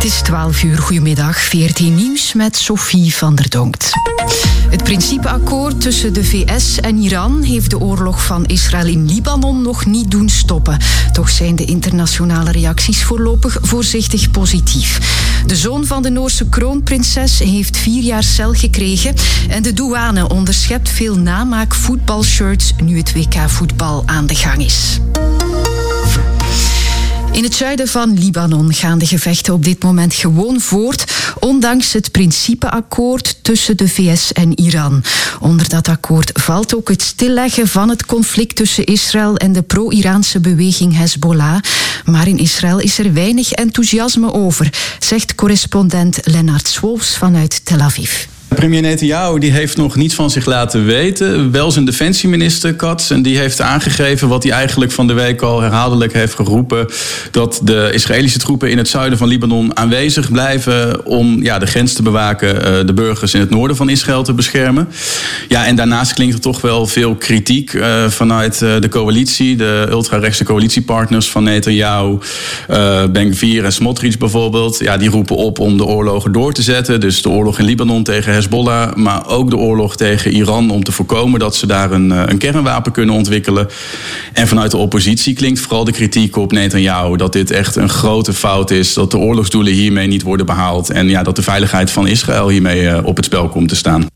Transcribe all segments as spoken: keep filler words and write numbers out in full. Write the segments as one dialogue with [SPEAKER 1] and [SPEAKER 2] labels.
[SPEAKER 1] Het is twaalf uur, goedemiddag, V R T Nieuws met Sophie van der Donkt. Het principeakkoord tussen de V S en Iran heeft de oorlog van Israël in Libanon nog niet doen stoppen. Toch zijn de internationale reacties voorlopig voorzichtig positief. De zoon van de Noorse kroonprinses heeft vier jaar cel gekregen en de douane onderschept veel namaak voetbalshirts nu het W K-voetbal aan de gang is. In het zuiden van Libanon gaan de gevechten op dit moment gewoon voort, ondanks het principeakkoord tussen de V S en Iran. Onder dat akkoord valt ook het stilleggen van het conflict tussen Israël en de pro-Iraanse beweging Hezbollah. Maar in Israël is er weinig enthousiasme over, zegt correspondent Lennart Swolfs vanuit Tel Aviv.
[SPEAKER 2] Premier Netanyahu die heeft nog niets van zich laten weten. Wel zijn defensieminister Katz. En die heeft aangegeven wat hij eigenlijk van de week al herhaaldelijk heeft geroepen. Dat de Israëlische troepen in het zuiden van Libanon aanwezig blijven om ja, de grens te bewaken, de burgers in het noorden van Israël te beschermen. Ja, en daarnaast klinkt er toch wel veel kritiek uh, vanuit uh, de coalitie. De ultrarechtse coalitiepartners van Netanyahu, uh, Ben-Gvir en Smotrich bijvoorbeeld. Ja, die roepen op om de oorlogen door te zetten. Dus de oorlog in Libanon tegen Hezbollah, maar ook de oorlog tegen Iran om te voorkomen dat ze daar een, een kernwapen kunnen ontwikkelen. En vanuit de oppositie klinkt vooral de kritiek op Netanyahu dat dit echt een grote fout is, dat de oorlogsdoelen hiermee niet worden behaald en ja, dat de veiligheid van Israël hiermee op het spel komt te staan.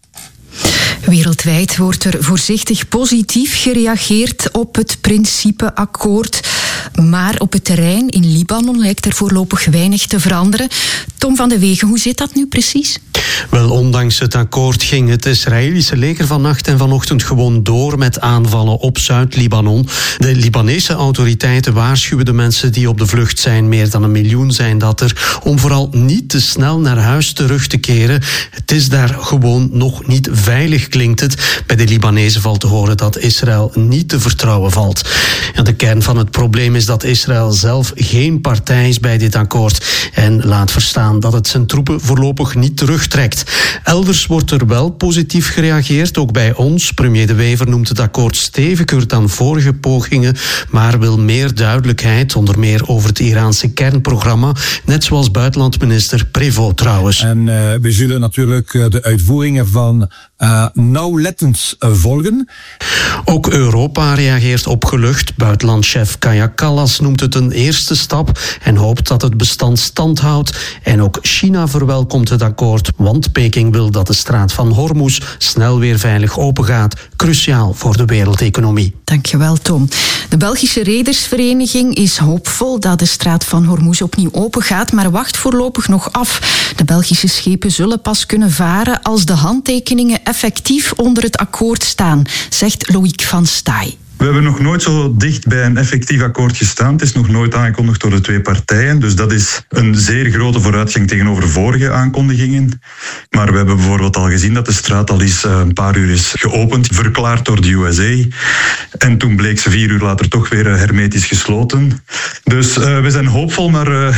[SPEAKER 1] Wereldwijd wordt er voorzichtig positief gereageerd op het principeakkoord. Maar op het terrein in Libanon lijkt er voorlopig weinig te veranderen. Tom van de Wegen, hoe zit dat nu precies?
[SPEAKER 3] Wel, ondanks het akkoord ging het Israëlische leger vannacht en vanochtend gewoon door met aanvallen op Zuid-Libanon. De Libanese autoriteiten waarschuwen de mensen die op de vlucht zijn, meer dan een miljoen zijn dat er, om vooral niet te snel naar huis terug te keren. Het is daar gewoon nog niet veilig, klinkt het. Bij de Libanezen valt te horen dat Israël niet te vertrouwen valt. En de kern van het probleem is dat Israël zelf geen partij is bij dit akkoord en laat verstaan dat het zijn troepen voorlopig niet terugtrekt. Elders wordt er wel positief gereageerd, ook bij ons. Premier De Wever noemt het akkoord steviger dan vorige pogingen, maar wil meer duidelijkheid, onder meer over het Iraanse kernprogramma, net zoals buitenlandminister Prévost trouwens.
[SPEAKER 4] En uh, we zullen natuurlijk uh, de uitvoeringen van uh, nauwlettend uh, volgen.
[SPEAKER 3] Ook Europa reageert opgelucht. Buitenlandchef Kaja Kallas noemt het een eerste stap en hoopt dat het bestand stand houdt. En ook China verwelkomt het akkoord, want Peking wil dat de straat van Hormuz snel weer veilig opengaat. Cruciaal voor de wereldeconomie.
[SPEAKER 1] Dankjewel, Tom. De Belgische Redersvereniging is hoopvol dat de straat van Hormuz opnieuw opengaat, maar wacht voorlopig nog af. De Belgische schepen zullen pas kunnen varen als de handtekeningen effectief onder het akkoord staan, zegt Loïc van Staaij.
[SPEAKER 5] We hebben nog nooit zo dicht bij een effectief akkoord gestaan. Het is nog nooit aangekondigd door de twee partijen. Dus dat is een zeer grote vooruitgang tegenover vorige aankondigingen. Maar we hebben bijvoorbeeld al gezien dat de straat al eens een paar uur is geopend, verklaard door de U S A. En toen bleek ze vier uur later toch weer hermetisch gesloten. Dus uh, we zijn hoopvol, maar uh,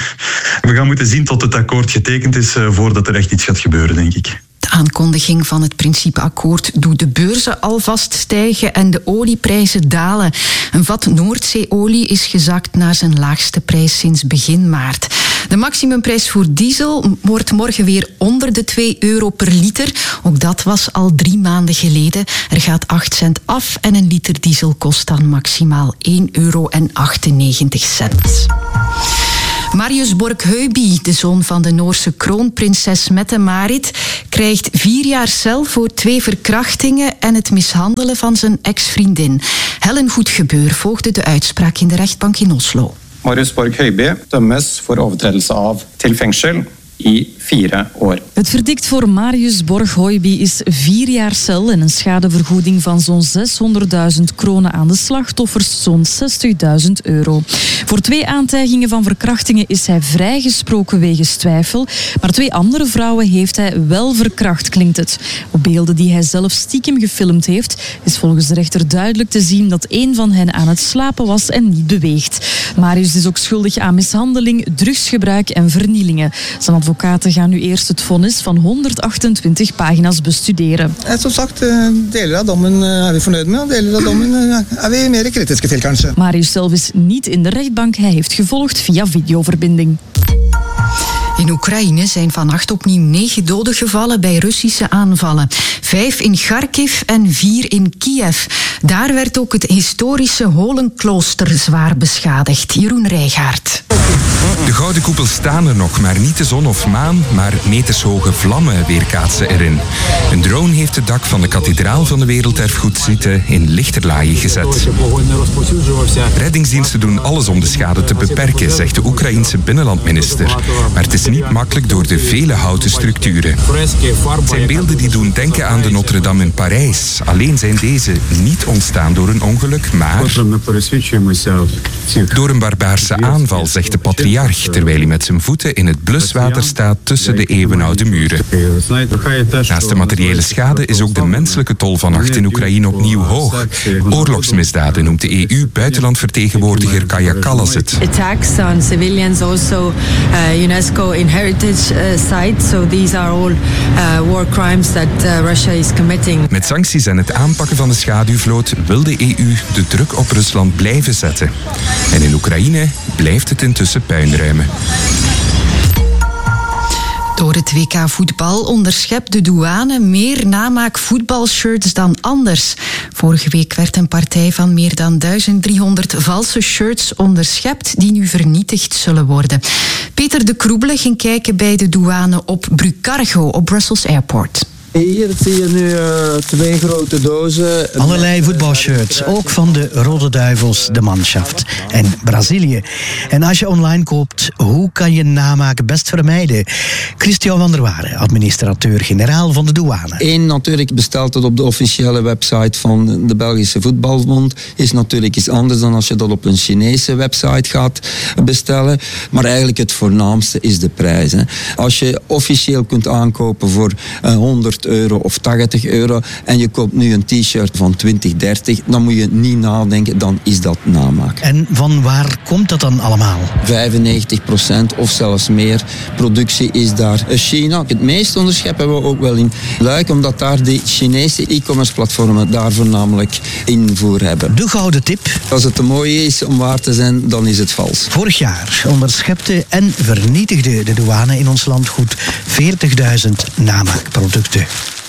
[SPEAKER 5] we gaan moeten zien tot het akkoord getekend is uh, voordat er echt iets gaat gebeuren, denk ik.
[SPEAKER 1] De aankondiging van het principeakkoord doet de beurzen alvast stijgen en de olieprijzen dalen. Een vat Noordzeeolie is gezakt naar zijn laagste prijs sinds begin maart. De maximumprijs voor diesel wordt morgen weer onder de twee euro per liter. Ook dat was al drie maanden geleden. Er gaat acht cent af en een liter diesel kost dan maximaal één euro achtennegentig. Marius Borg-Heuby, de zoon van de Noorse kroonprinses Mette-Marit, krijgt vier jaar cel voor twee verkrachtingen en het mishandelen van zijn ex-vriendin. Helen Goedgebeur volgde de uitspraak in de rechtbank in Oslo.
[SPEAKER 6] Marius Borg-Heuby dømmes voor overtredelse av til fengsel i vier år.
[SPEAKER 7] Het verdict voor Marius Borg-Heuby is vier jaar cel en een schadevergoeding van zo'n zeshonderdduizend kronen aan de slachtoffers, zo'n zestigduizend euro. Voor twee aantijgingen van verkrachtingen is hij vrijgesproken wegens twijfel, maar twee andere vrouwen heeft hij wel verkracht, klinkt het. Op beelden die hij zelf stiekem gefilmd heeft, is volgens de rechter duidelijk te zien dat een van hen aan het slapen was en niet beweegt. Marius is ook schuldig aan mishandeling, drugsgebruik en vernielingen. Zijn advocaten gaan nu eerst het vonnis van honderdachtentwintig pagina's bestuderen.
[SPEAKER 8] Som sagt, deler av dommen er we fornøyd med, deler av dommen er we meer kritiske til, kanskje.
[SPEAKER 7] Marius zelf is niet in de rechtbank, hij heeft gevolgd via videoverbinding.
[SPEAKER 1] In Oekraïne zijn vannacht opnieuw negen doden gevallen bij Russische aanvallen. Vijf in Kharkiv en vier in Kiev. Daar werd ook het historische Holenklooster zwaar beschadigd. Jeroen Rijgaard.
[SPEAKER 9] De gouden koepels staan er nog, maar niet de zon of maan, maar metershoge vlammen weerkaatsen erin. Een drone heeft het dak van de kathedraal van de Werelderfgoedsite in lichterlaaien gezet. Reddingsdiensten doen alles om de schade te beperken, zegt de Oekraïense binnenlandminister. Maar het is niet makkelijk door de vele houten structuren. Het zijn beelden die doen denken aan de Notre-Dame in Parijs. Alleen zijn deze niet ontstaan door een ongeluk, maar door een barbaarse aanval, zegt de patriarch, terwijl hij met zijn voeten in het bluswater staat tussen de eeuwenoude muren. Naast de materiële schade is ook de menselijke tol vannacht in Oekraïne opnieuw hoog. Oorlogsmisdaden noemt de E U-buitenlandvertegenwoordiger Kaja Kallas het.
[SPEAKER 10] Attacks on civilians, also uh, UNESCO in heritage uh, sites, so these are all uh, war crimes that uh, Russia is committing.
[SPEAKER 9] Met sancties en het aanpakken van de schaduwvloot wil de E U de druk op Rusland blijven zetten. En in Oekraïne blijft het intussen puinruimen.
[SPEAKER 1] Door het W K voetbal onderschept de douane meer namaak voetbalshirts dan anders. Vorige week werd een partij van meer dan duizend driehonderd valse shirts onderschept die nu vernietigd zullen worden. Peter de Kroebele ging kijken bij de douane op Brucargo op Brussels Airport.
[SPEAKER 11] Hier zie je nu uh, twee grote dozen.
[SPEAKER 12] Allerlei voetbalshirts, ook van de Rode Duivels, de Mannschaft en Brazilië. En als je online koopt, hoe kan je namaak best vermijden? Christian van der Waren, administrateur-generaal van de douane.
[SPEAKER 11] Eén, natuurlijk bestelt het op de officiële website van de Belgische Voetbalbond. Is natuurlijk iets anders dan als je dat op een Chinese website gaat bestellen. Maar eigenlijk het voornaamste is de prijs. Hè. Als je officieel kunt aankopen voor uh, honderd euro of tachtig euro en je koopt nu een t-shirt van twintig, dertig, dan moet je niet nadenken, dan is dat namaak.
[SPEAKER 12] En van waar komt dat dan allemaal?
[SPEAKER 11] vijfennegentig procent of zelfs meer productie is daar China. Het meeste onderschep hebben we ook wel in Luik, omdat daar de Chinese e-commerce platformen daar voornamelijk invoer hebben.
[SPEAKER 12] De gouden tip.
[SPEAKER 11] Als het te mooi is om waar te zijn, dan is het vals.
[SPEAKER 12] Vorig jaar onderschepte en vernietigde de douane in ons land goed veertigduizend namaakproducten.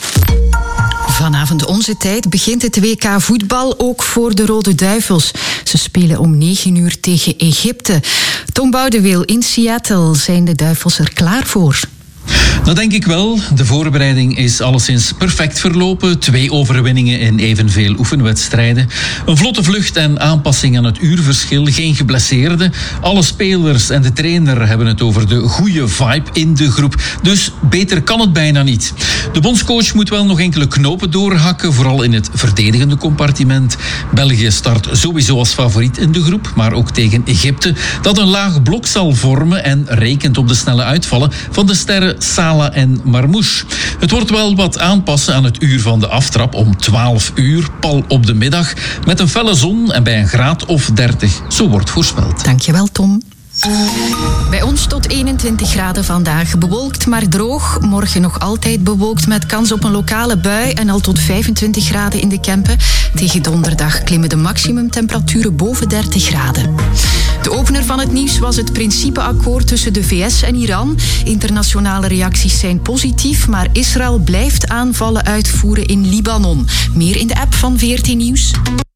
[SPEAKER 1] Vanavond onze tijd begint het W K voetbal ook voor de Rode Duivels. Ze spelen om negen uur tegen Egypte. Tom Boudeweel in Seattle. Zijn de Duivels er klaar voor?
[SPEAKER 13] Dat denk ik wel. De voorbereiding is alleszins perfect verlopen. Twee overwinningen in evenveel oefenwedstrijden. Een vlotte vlucht en aanpassing aan het uurverschil. Geen geblesseerden. Alle spelers en de trainer hebben het over de goede vibe in de groep. Dus beter kan het bijna niet. De bondscoach moet wel nog enkele knopen doorhakken. Vooral in het verdedigende compartiment. België start sowieso als favoriet in de groep. Maar ook tegen Egypte. Dat een laag blok zal vormen en rekent op de snelle uitvallen van de sterren Salah en Marmouche. Het wordt wel wat aanpassen aan het uur van de aftrap om twaalf uur, pal op de middag, met een felle zon en bij een graad of dertig. Zo wordt voorspeld.
[SPEAKER 1] Dankjewel, Tom. Bij ons tot eenentwintig graden vandaag. Bewolkt maar droog. Morgen nog altijd bewolkt met kans op een lokale bui en al tot vijfentwintig graden in de Kempen. Tegen donderdag klimmen de maximumtemperaturen boven dertig graden. De opener van het nieuws was het principeakkoord tussen de V S en Iran. Internationale reacties zijn positief, maar Israël blijft aanvallen uitvoeren in Libanon. Meer in de app van V R T Nieuws.